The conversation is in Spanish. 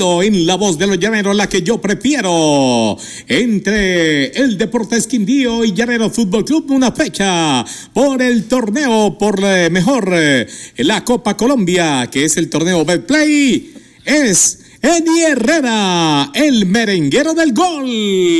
partido en la voz de los llaneros, la que yo prefiero, entre el Deportes Quindío y Llaneros Fútbol Club, una fecha por el torneo, por mejor la Copa Colombia, que es el torneo Betplay. Es Eddie Herrera, el merenguero del gol.